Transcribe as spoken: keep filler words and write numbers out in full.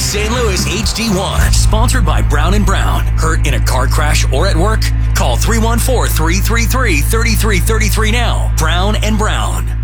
Saint Louis H D one, sponsored by Brown and Brown. Hurt in a car crash or at work? Call three one four, three three three, three three three three now. Brown and Brown.